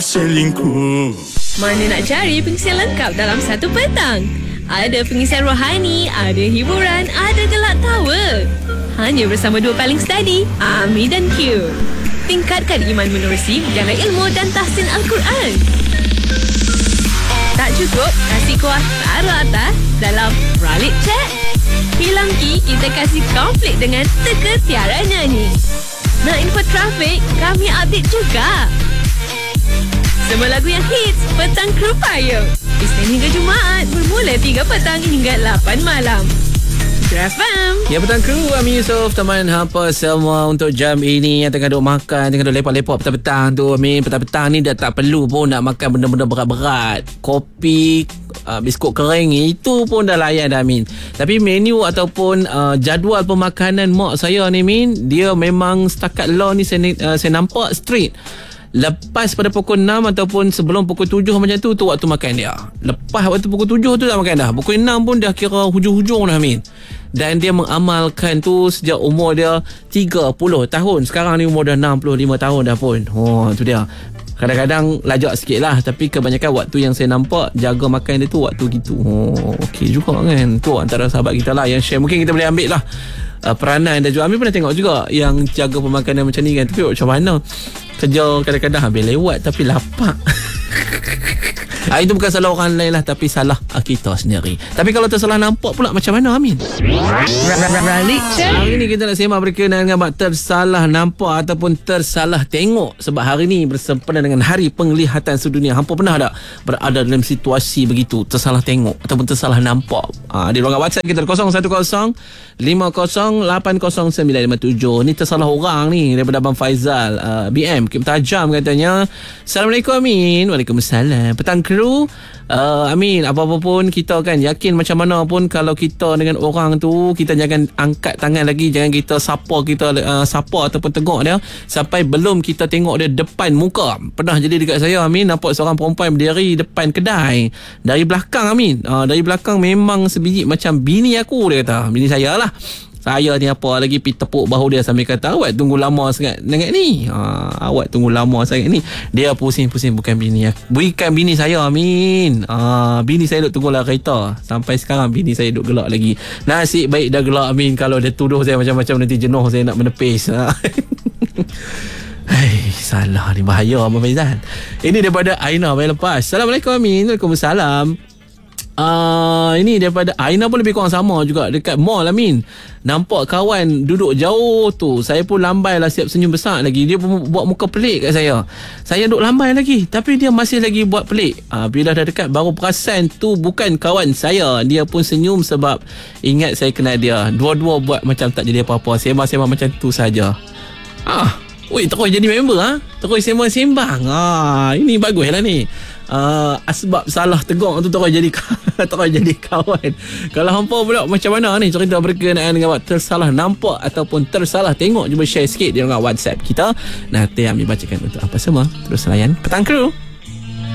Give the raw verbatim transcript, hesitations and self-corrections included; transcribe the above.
Selingkuh. Mana nak cari pengisian lengkap dalam satu petang? Ada pengisian rohani, ada hiburan, ada gelak tawa. Hanya bersama dua paling steady, Ami dan Q. Tingkatkan iman menerusi, jaga ilmu dan tahsin Al-Quran. Tak cukup, kasih kuah taruh atas dalam Ralik Chat. Hilang Ki, kita kasih konflik dengan teka tiara nyanyi. Nak info trafik, kami update juga. Semua lagu yang hits, Petang Kru Payung. Isnin hingga Jumaat, bermula tiga petang hingga lapan malam. F M. Ya, Petang Kru, Ami Yusof, teman hampa semua untuk jam ini yang tengah duduk makan, tengah duduk lepak-lepak petang-petang tu. Amin, petang-petang ni dah tak perlu pun nak makan benda-benda berat-berat. Kopi, uh, biskut kering, itu pun dah layan dah, Amin. Tapi menu ataupun uh, jadual pemakanan mak saya ni, Min, dia memang setakat law ni saya, uh, saya nampak street. Lepas pada pukul enam ataupun sebelum pukul tujuh macam tu, tu waktu makan dia. Lepas waktu pukul tujuh tu tak makan dah. Pukul enam pun dah kira hujung-hujung dah, Amin. Dan dia mengamalkan tu sejak umur dia tiga puluh tahun. Sekarang ni umur dah enam puluh lima tahun dah pun. Oh, tu dia. Kadang-kadang lajak sikit lah, tapi kebanyakan waktu yang saya nampak jaga makan dia tu waktu gitu. Oh, okey juga kan. Tu antara sahabat kita lah yang share. Mungkin kita boleh ambil lah uh, peranan dan juga Amir pernah tengok juga yang jaga pemakanan macam ni kan. Tapi macam mana kerja kadang-kadang habis lewat tapi lapar. Ah, itu bukan salah orang lain lah, tapi salah kita sendiri. Tapi kalau tersalah nampak pula macam mana, Amin? Ralik Chat. Hari ni kita nak sembang berkenaan dengan tersalah nampak ataupun tersalah tengok. Sebab hari ni bersempena dengan Hari Penglihatan Sedunia. Hampa pernah tak berada dalam situasi begitu, tersalah tengok ataupun tersalah nampak? Ha, di ruangan WhatsApp kita kosong satu kosong lima kosong lapan kosong sembilan lima tujuh. Ni tersalah orang ni daripada Abang Faizal uh, B M Kim Tajam katanya. Assalamualaikum, Amin. Waalaikumsalam. Petang Kru, uh, Amin, apa-apa pun kita kan yakin macam mana pun kalau kita dengan orang tu, kita jangan angkat tangan lagi, jangan kita sapa kita uh, sapa ataupun tengok dia sampai belum kita tengok dia depan muka. Pernah jadi dekat saya, Amin, nampak seorang perempuan berdiri depan kedai dari belakang, Amin. Uh, dari belakang memang sebiji macam bini aku, dia kata. Bini saya lah. Saya ni apa lagi pergi tepuk bahu dia sambil kata, awak tunggu lama sangat dengan ni. Ha, awak tunggu lama sangat ni. Dia pusing-pusing, bukan bini aku. Bukan bini saya, Amin. Ha, bini saya duk tunggulah kereta. Sampai sekarang bini saya duk gelak lagi. Nasib baik dah gelak, Amin. Kalau dia tuduh saya macam-macam nanti jenuh saya nak menepis. Ha. Hai, salah ni, bahaya Abang Faizal. Ini daripada Aina baik lepas. Assalamualaikum, Amin. Waalaikumsalam. Uh, ini daripada Aina pun lebih kurang sama juga dekat mall, Amin. Nampak kawan duduk jauh tu, saya pun lambai lah, siap senyum besar lagi. Dia pun buat muka pelik kat saya. Saya duduk lambai lagi, tapi dia masih lagi buat pelik. uh, Bila dah dekat baru perasan tu bukan kawan saya. Dia pun senyum sebab ingat saya kenal dia. Dua-dua buat macam tak jadi apa-apa, sembang-sembang macam tu saja. Ah, weh, terus jadi member ha? Terus sembang-sembang. Ah, ini bagus lah ni. Uh, asbab salah tegur tu terus jadi terus jadi kawan. Kalau hampa pula macam mana ni cerita berkenaan dengan tersalah nampak ataupun tersalah tengok, cuba share sikit di ruangan WhatsApp kita. Nanti kami bacakan untuk apa semua. Terus layan Petang Kru.